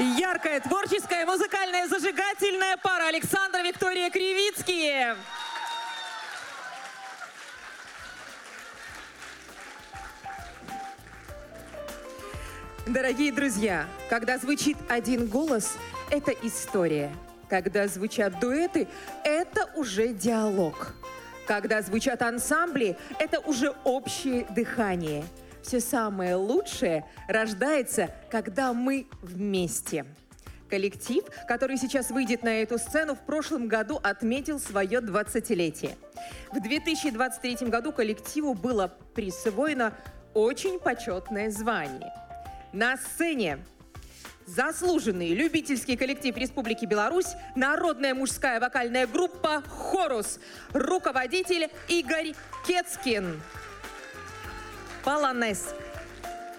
Яркая, творческая, музыкальная, зажигательная пара Александр и Виктория Кривицкие. Дорогие друзья, когда звучит один голос, это история. Когда звучат дуэты, это уже диалог. Когда звучат ансамбли, это уже общее дыхание. Все самое лучшее рождается, когда мы вместе. Коллектив, который сейчас выйдет на эту сцену, в прошлом году отметил свое 20-летие. В 2023 году коллективу было присвоено очень почетное звание. На сцене заслуженный любительский коллектив Республики Беларусь, народная мужская вокальная группа «Хорус», руководитель Игорь Кецкин. Полонез.